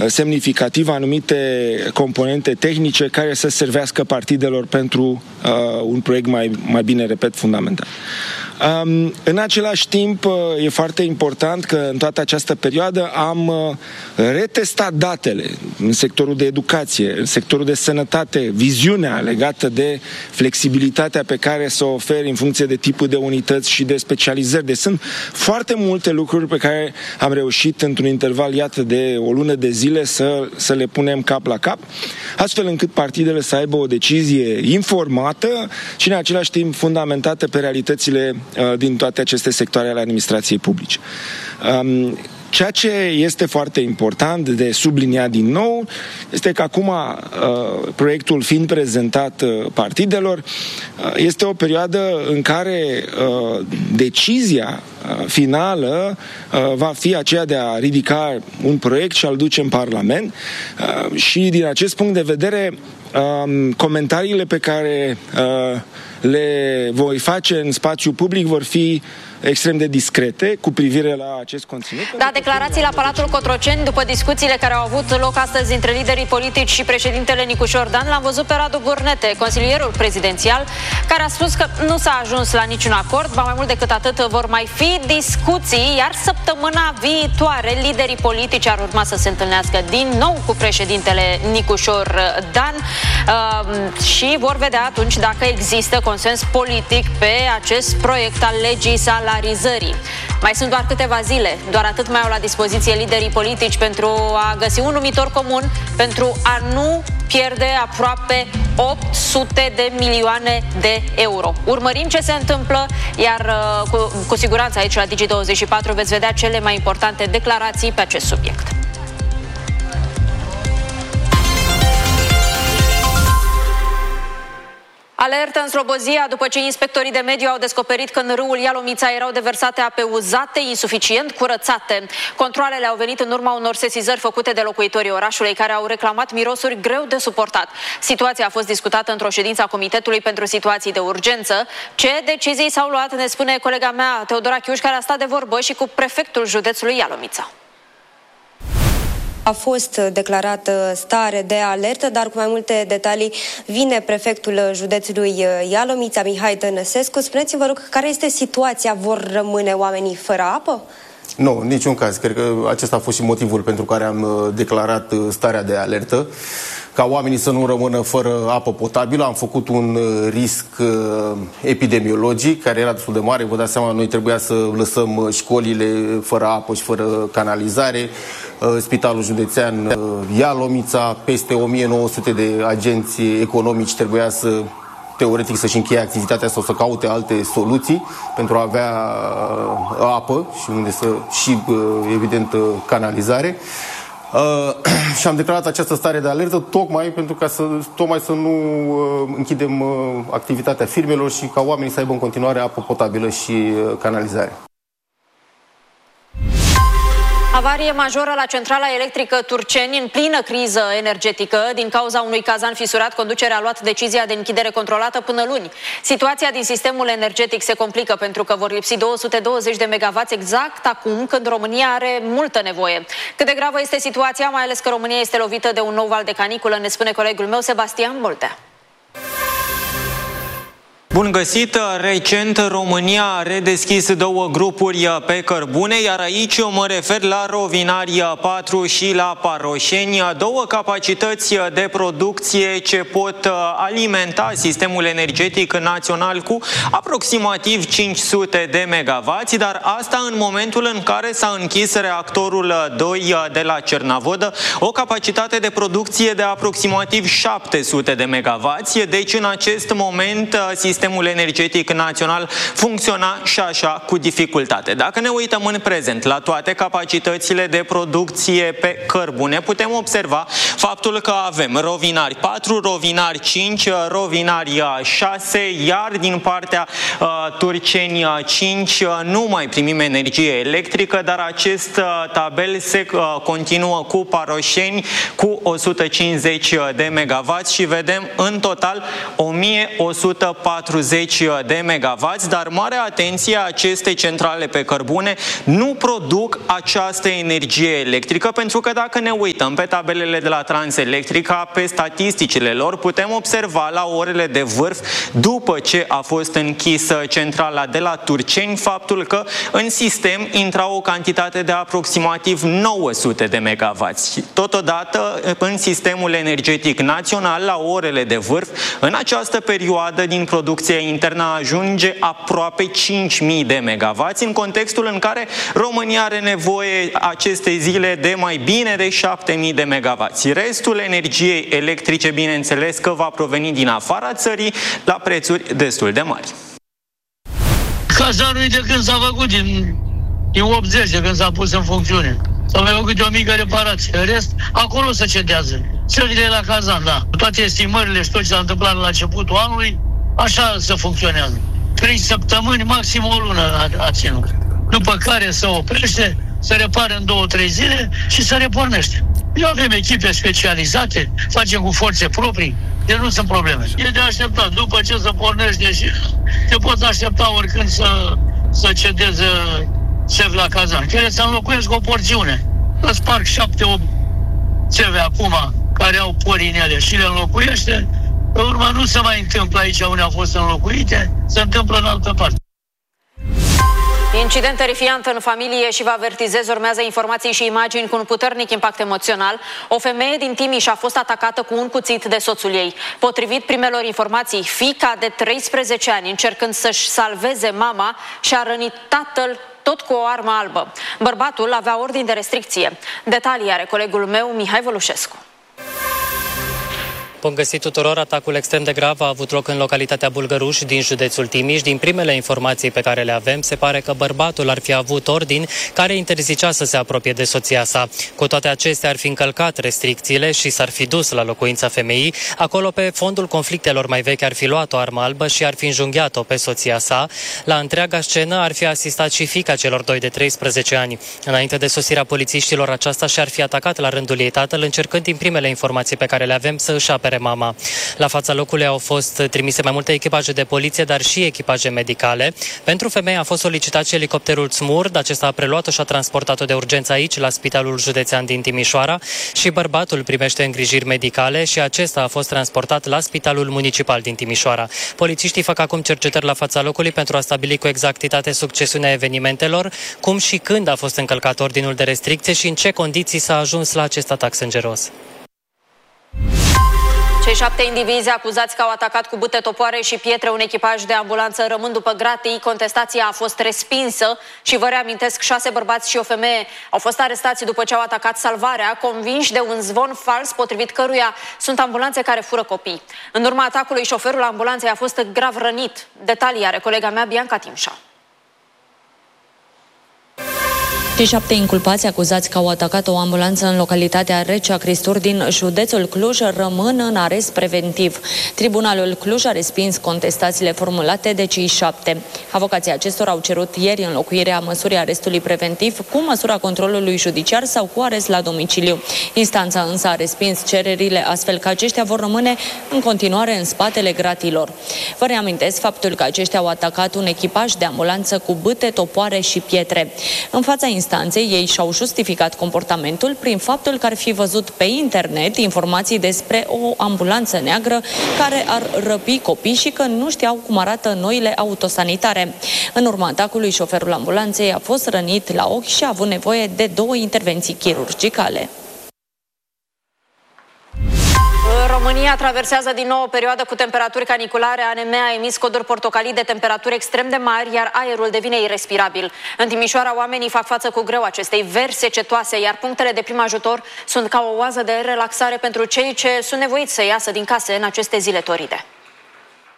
semnificativ anumite componente tehnice care să servească partidelor pentru un proiect mai bine, repet, fundamentat. În același timp, e foarte important că în toată această perioadă am retestat datele în sectorul de educație, în sectorul de sănătate, viziunea legată de flexibilitatea pe care să o oferi în funcție de tipul de unități și de specializări. Deci sunt foarte multe lucruri pe care am reușit într-un interval, iată, de o lună de zile să le punem cap la cap, astfel încât partidele să aibă o decizie informată și în același timp fundamentată pe realitățile din toate aceste sectoare ale administrației publice. Ceea ce este foarte important de subliniat din nou este că acum, proiectul fiind prezentat partidelor, este o perioadă în care decizia finală va fi aceea de a ridica un proiect și a-l duce în Parlament și din acest punct de vedere comentariile pe care le voi face în spațiu public vor fi extrem de discrete cu privire la acest conținut. Da, declarații la Palatul Cotroceni după discuțiile care au avut loc astăzi între liderii politici și președintele Nicușor Dan. L-am văzut pe Radu Burnete, consilierul prezidențial, care a spus că nu s-a ajuns la niciun acord, ba mai mult decât atât vor mai fi discuții, iar săptămâna viitoare liderii politici ar urma să se întâlnească din nou cu președintele Nicușor Dan și vor vedea atunci dacă există consens politic pe acest proiect al legii salarizării. Mai sunt doar câteva zile, doar atât mai au la dispoziție liderii politici pentru a găsi un numitor comun, pentru a nu pierde aproape 800 de milioane de euro. Urmărim ce se întâmplă, iar cu siguranță aici la Digi24 veți vedea cele mai importante declarații pe acest subiect. Alertă în Slobozia după ce inspectorii de mediu au descoperit că în râul Ialomița erau deversate ape uzate, insuficient curățate. Controalele au venit în urma unor sesizări făcute de locuitorii orașului care au reclamat mirosuri greu de suportat. Situația a fost discutată într-o ședință a Comitetului pentru Situații de Urgență. Ce decizii s-au luat, ne spune colega mea Teodora Chiuș, care a stat de vorbă și cu prefectul județului Ialomița. A fost declarată stare de alertă, dar cu mai multe detalii vine prefectul județului Ialomița, Mihai Tănăsescu. Spuneți-mi, vă rog, care este situația? Vor rămâne oamenii fără apă? Nu, în niciun caz. Cred că acesta a fost și motivul pentru care am declarat starea de alertă. Ca oamenii să nu rămână fără apă potabilă. Am făcut un risc epidemiologic care era destul de mare. Vă dați seama, noi trebuia să lăsăm școlile fără apă și fără canalizare. Spitalul județean Ialomița, peste 1900 de agenți economici trebuia să, teoretic, să-și încheie activitatea sau să caute alte soluții pentru a avea apă și unde să și, evident, canalizare. Și am declarat această stare de alertă tocmai pentru ca să nu închidem activitatea firmelor și ca oamenii să aibă în continuare apă potabilă și canalizare. Avarie majoră la centrala electrică Turceni, în plină criză energetică. Din cauza unui cazan fisurat, conducerea a luat decizia de închidere controlată până luni. Situația din sistemul energetic se complică pentru că vor lipsi 220 de megavați exact acum, când România are multă nevoie. Cât de gravă este situația, mai ales că România este lovită de un nou val de caniculă, ne spune colegul meu Sebastian Boltea. Bun găsit! Recent, România a redeschis două grupuri pe cărbune, iar aici mă refer la Rovinari 4 și la Paroșeni, două capacități de producție ce pot alimenta sistemul energetic național cu aproximativ 500 de megavați, dar asta în momentul în care s-a închis reactorul 2 de la Cernavodă, o capacitate de producție de aproximativ 700 de megavați, deci în acest moment sistemul energetic național funcționa și așa cu dificultate. Dacă ne uităm în prezent la toate capacitățile de producție pe cărbune, putem observa faptul că avem Rovinari 4, Rovinari 5, Rovinari 6, iar din partea Turceni 5 nu mai primim energie electrică, dar acest tabel se continuă cu Paroșeni cu 150 de megawatts și vedem în total 1140 de megawatts, dar mare atenție, aceste centrale pe cărbune nu produc această energie electrică, pentru că dacă ne uităm pe tabelele de la Transelectrica, pe statisticile lor, putem observa la orele de vârf, după ce a fost închisă centrala de la Turceni, faptul că în sistem intra o cantitate de aproximativ 900 de megawatts. Totodată, în sistemul energetic național, la orele de vârf, în această perioadă din producția internă ajunge aproape 5.000 de megawatts, în contextul în care România are nevoie aceste zile de mai bine de 7.000 de megawatts. Restul energiei electrice, bineînțeles, că va proveni din afara țării la prețuri destul de mari. Cazanul de când s-a făcut, din 80, de când s-a pus în funcțiune. S-a mai făcut o mică reparație. În rest, acolo se cedează. Țările la Kazan, da. Toate estimările și tot ce s-a întâmplat la începutul anului, așa se funcționează. 3 săptămâni, maxim o lună a ținut. După care se oprește, se repară în 2-3 zile și se repornește. Eu avem echipe specializate, facem cu forțe proprii, deci nu sunt probleme. E de așteptat. După ce se pornește și te poți aștepta oricând să cedeze țevi la Kazan. Care să înlocuiesc o porțiune. Îți sparg 7-8 țevi acum care au pori în ele și le înlocuiește. Pe urmă nu se mai întâmplă aici unde au fost înlocuite, se întâmplă în altă parte. Incident terifiant în familie și vă avertizez, urmează informații și imagini cu un puternic impact emoțional. O femeie din Timiș a fost atacată cu un cuțit de soțul ei. Potrivit primelor informații, fiica de 13 ani, încercând să-și salveze mama, și-a rănit tatăl tot cu o armă albă. Bărbatul avea ordin de restricție. Detalii are colegul meu, Mihai Vălușescu. Bun găsit tuturor, atacul extrem de grav a avut loc în localitatea Bulgăruș din județul Timiș. Din primele informații pe care le avem, se pare că bărbatul ar fi avut ordin care interzicea să se apropie de soția sa. Cu toate acestea, ar fi încălcat restricțiile și s-ar fi dus la locuința femeii. Acolo, pe fondul conflictelor mai vechi, ar fi luat o armă albă și ar fi înjunghiat-o pe soția sa. La întreaga scenă ar fi asistat și fiica celor doi de 13 ani. Înainte de sosirea polițiștilor, aceasta și-ar fi atacat la rândul ei tatăl, încercând din primele informații pe care le avem să își apere mama. La fața locului au fost trimise mai multe echipaje de poliție, dar și echipaje medicale. Pentru femeie a fost solicitat și elicopterul Smurd. Acesta a preluat-o și a transportat-o de urgență aici, la Spitalul Județean din Timișoara, și bărbatul primește îngrijiri medicale și acesta a fost transportat la Spitalul Municipal din Timișoara. Polițiștii fac acum cercetări la fața locului pentru a stabili cu exactitate succesiunea evenimentelor, cum și când a fost încălcat ordinul de restricție și în ce condiții s-a ajuns la acest atac sângeros. Cei 7 indivizi acuzați că au atacat cu bute, topoare și pietre un echipaj de ambulanță rămân după gratii. Contestația a fost respinsă și vă reamintesc, 6 bărbați și o femeie au fost arestați după ce au atacat Salvarea, convinși de un zvon fals potrivit căruia sunt ambulanțe care fură copii. În urma atacului, șoferul ambulanței a fost grav rănit. Detalii are colega mea, Bianca Timșa. Cei 7 inculpați acuzați că au atacat o ambulanță în localitatea Recea Cristuri din județul Cluj rămân în arest preventiv. Tribunalul Cluj a respins contestațiile formulate de cei 7. Avocații acestora au cerut ieri înlocuirea măsurii arestului preventiv cu măsura controlului judiciar sau cu arest la domiciliu. Instanța însă a respins cererile, astfel că aceștia vor rămâne în continuare în spatele gratilor. Vă reamintesc faptul că aceștia au atacat un echipaj de ambulanță cu bâte, topoare și pietre. În fața instanței, ei și-au justificat comportamentul prin faptul că ar fi văzut pe internet informații despre o ambulanță neagră care ar răpi copii și că nu știau cum arată noile autosanitare. În urma atacului, șoferul ambulanței a fost rănit la ochi și a avut nevoie de 2 intervenții chirurgicale. România traversează din nou o perioadă cu temperaturi caniculare. ANM a emis coduri portocalii de temperaturi extrem de mari, iar aerul devine irrespirabil. În Timișoara, oamenii fac față cu greu acestei veri secetoase, iar punctele de prim ajutor sunt ca o oază de relaxare pentru cei ce sunt nevoiți să iasă din case în aceste zile toride.